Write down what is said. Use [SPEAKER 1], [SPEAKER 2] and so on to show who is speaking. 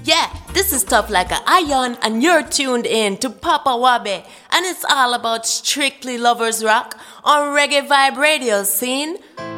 [SPEAKER 1] Yeah, this is Tough Like a Iron, and you're tuned in to Papa Wabe, and it's all about strictly lovers rock on Reggae Vibe Radio scene.